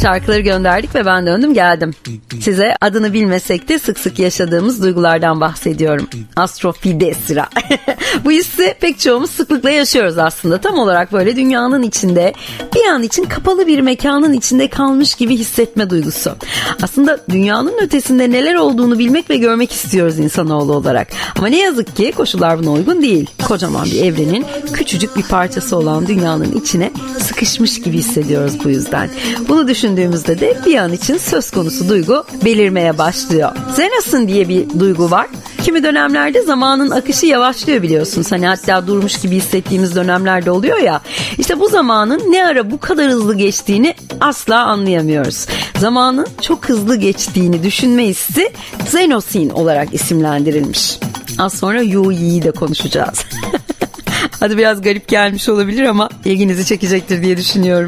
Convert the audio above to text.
şarkıları gönderdik ve ben döndüm geldim. Size adını bilmesek de sık sık yaşadığımız duygulardan bahsediyorum. Astrofidesira. Bu hissi pek çoğumuz sıklıkla yaşıyoruz aslında. Tam olarak böyle dünyanın içinde, bir an için kapalı bir mekanın içinde kalmış gibi hissetme duygusu. Aslında dünyanın ötesinde neler olduğunu bilmek ve görmek istiyoruz insanoğlu olarak. Ama ne yazık ki koşullar buna uygun değil. Kocaman bir evrenin küçücük bir parçası olan dünyanın içine sıkışmış gibi hissediyoruz bu yüzden. Bunu düşündüğümüzde de bir an için söz konusu duygu belirmeye başlıyor. Xenazin diye bir duygu var. Kimi dönemlerde zamanın akışı yavaşlıyor biliyorsunuz. Hani hatta durmuş gibi hissettiğimiz dönemlerde oluyor ya. İşte bu zamanın ne ara bu kadar hızlı geçtiğini asla anlayamıyoruz. Zamanın çok hızlı geçtiğini düşünme hissi Xenazin olarak isimlendirilmiş. Az sonra Yuyi'yi de konuşacağız. Hadi biraz garip gelmiş olabilir ama ilginizi çekecektir diye düşünüyorum.